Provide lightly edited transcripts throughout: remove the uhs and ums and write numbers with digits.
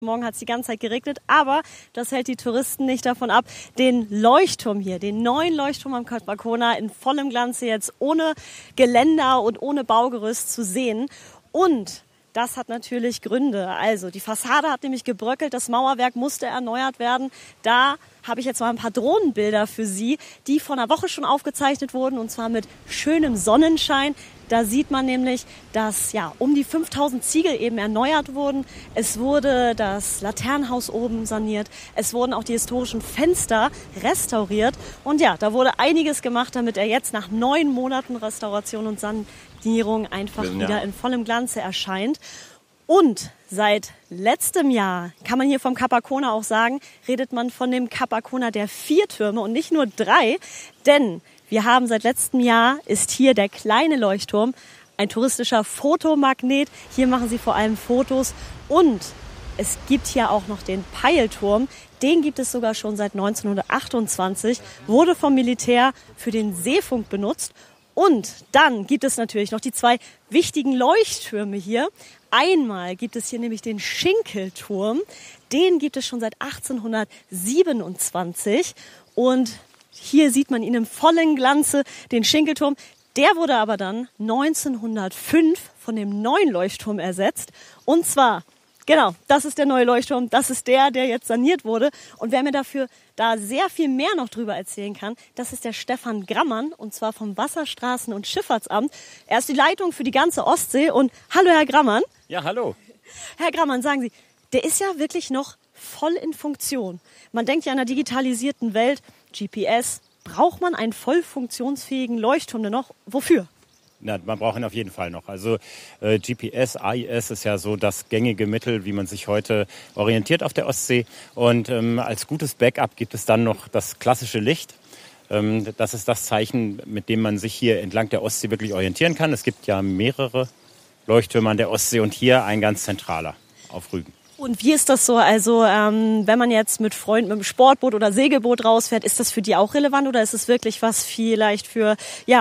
Morgen hat es die ganze Zeit geregnet, aber das hält die Touristen nicht davon ab, den Leuchtturm hier, den neuen Leuchtturm am Capacona in vollem Glanze jetzt ohne Geländer und ohne Baugerüst zu sehen. Und das hat natürlich Gründe. Also die Fassade hat nämlich gebröckelt, das Mauerwerk musste erneuert werden. Da habe ich jetzt mal ein paar Drohnenbilder für Sie, die vor einer Woche schon aufgezeichnet wurden, und zwar mit schönem Sonnenschein. Da sieht man nämlich, dass um die 5000 Ziegel eben erneuert wurden. Es wurde das Laternenhaus oben saniert. Es wurden auch die historischen Fenster restauriert. Und da wurde einiges gemacht, damit er jetzt nach 9 Monaten Restauration und Sanierung einfach wieder in vollem Glanze erscheint. Und seit letztem Jahr, kann man hier vom Capacona auch sagen, redet man von dem Capacona der 4 Türme und nicht nur 3, denn wir haben seit letztem Jahr, ist hier der kleine Leuchtturm, ein touristischer Fotomagnet. Hier machen sie vor allem Fotos. Und es gibt hier auch noch den Peilturm. Den gibt es sogar schon seit 1928, wurde vom Militär für den Seefunk benutzt. Und dann gibt es natürlich noch die 2 wichtigen Leuchttürme hier. Einmal gibt es hier nämlich den Schinkelturm. Den gibt es schon seit 1827. Und hier sieht man ihn im vollen Glanze, den Schinkelturm. Der wurde aber dann 1905 von dem neuen Leuchtturm ersetzt. Und zwar, genau, das ist der neue Leuchtturm. Das ist der jetzt saniert wurde. Und wer mir dafür da sehr viel mehr noch drüber erzählen kann, das ist der Stefan Grammann, und zwar vom Wasserstraßen- und Schifffahrtsamt. Er ist die Leitung für die ganze Ostsee. Und hallo, Herr Grammann. Ja, hallo. Herr Grammann, sagen Sie, der ist ja wirklich noch voll in Funktion. Man denkt ja in einer digitalisierten Welt, GPS, braucht man einen voll funktionsfähigen Leuchtturm denn noch? Wofür? Na, man braucht ihn auf jeden Fall noch. Also GPS, AIS ist ja so das gängige Mittel, wie man sich heute orientiert auf der Ostsee. Und als gutes Backup gibt es dann noch das klassische Licht. Das ist das Zeichen, mit dem man sich hier entlang der Ostsee wirklich orientieren kann. Es gibt ja mehrere Leuchttürme an der Ostsee und hier ein ganz zentraler auf Rügen. Und wie ist das so? Also wenn man jetzt mit Freunden mit dem Sportboot oder Segelboot rausfährt, ist das für die auch relevant oder ist es wirklich was vielleicht für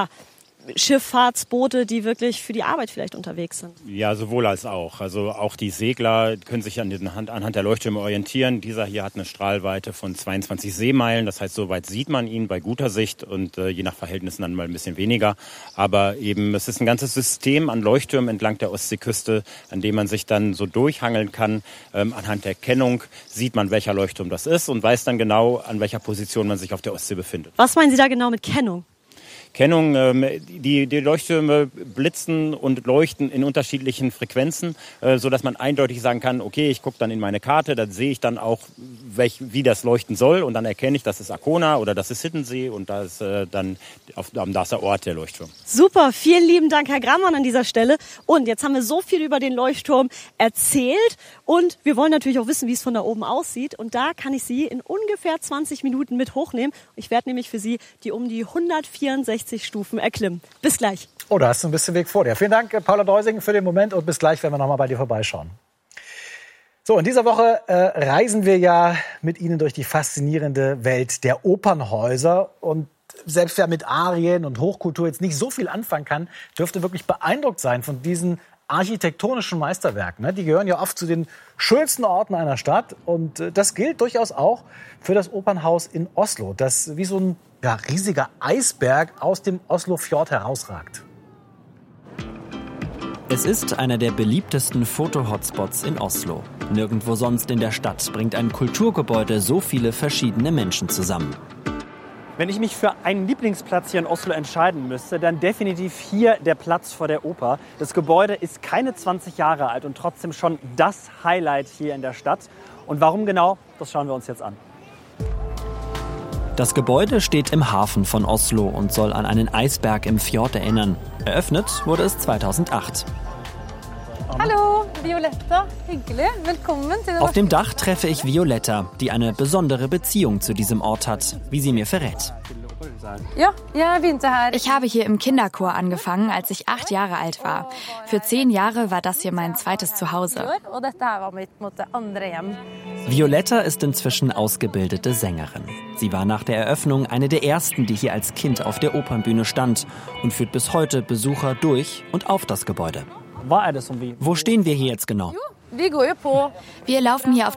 Schifffahrtsboote, die wirklich für die Arbeit vielleicht unterwegs sind? Ja, sowohl als auch. Also auch die Segler können sich anhand der Leuchttürme orientieren. Dieser hier hat eine Strahlweite von 22 Seemeilen. Das heißt, soweit sieht man ihn bei guter Sicht und je nach Verhältnissen dann mal ein bisschen weniger. Aber eben, es ist ein ganzes System an Leuchttürmen entlang der Ostseeküste, an dem man sich dann so durchhangeln kann. Anhand der Kennung sieht man, welcher Leuchtturm das ist und weiß dann genau, an welcher Position man sich auf der Ostsee befindet. Was meinen Sie da genau mit Kennung? Kennung, die Leuchttürme blitzen und leuchten in unterschiedlichen Frequenzen, sodass man eindeutig sagen kann, okay, ich gucke dann in meine Karte, dann sehe ich dann auch, wie das leuchten soll und dann erkenne ich, das ist Arkona oder das ist Hiddensee und da ist dann da ist der Ort der Leuchtturm. Super, vielen lieben Dank, Herr Grammann, an dieser Stelle. Und jetzt haben wir so viel über den Leuchtturm erzählt und wir wollen natürlich auch wissen, wie es von da oben aussieht. Und da kann ich Sie in ungefähr 20 Minuten mit hochnehmen. Ich werde nämlich für Sie die um die 164 Stufen erklimmen. Bis gleich. Oh, da hast du ein bisschen Weg vor dir. Vielen Dank, Paula Deusing, für den Moment und bis gleich, wenn wir nochmal bei dir vorbeischauen. So, in dieser Woche reisen wir ja mit Ihnen durch die faszinierende Welt der Opernhäuser. Und selbst wer mit Arien und Hochkultur jetzt nicht so viel anfangen kann, dürfte wirklich beeindruckt sein von diesen architektonischen Meisterwerken. Die gehören ja oft zu den schönsten Orten einer Stadt. Und das gilt durchaus auch für das Opernhaus in Oslo, das wie so ein riesiger Eisberg aus dem Oslo-Fjord herausragt. Es ist einer der beliebtesten Foto-Hotspots in Oslo. Nirgendwo sonst in der Stadt bringt ein Kulturgebäude so viele verschiedene Menschen zusammen. Wenn ich mich für einen Lieblingsplatz hier in Oslo entscheiden müsste, dann definitiv hier der Platz vor der Oper. Das Gebäude ist keine 20 Jahre alt und trotzdem schon das Highlight hier in der Stadt. Und warum genau, das schauen wir uns jetzt an. Das Gebäude steht im Hafen von Oslo und soll an einen Eisberg im Fjord erinnern. Eröffnet wurde es 2008. Hallo, Violetta. Hyggelig. Willkommen. Auf dem Dach treffe ich Violetta, die eine besondere Beziehung zu diesem Ort hat, wie sie mir verrät. Ich habe hier im Kinderchor angefangen, als ich 8 Jahre alt war. Für 10 Jahre war das hier mein zweites Zuhause. Violetta ist inzwischen ausgebildete Sängerin. Sie war nach der Eröffnung eine der ersten, die hier als Kind auf der Opernbühne stand und führt bis heute Besucher durch und auf das Gebäude. Wo stehen wir hier jetzt genau? Wir laufen hier auf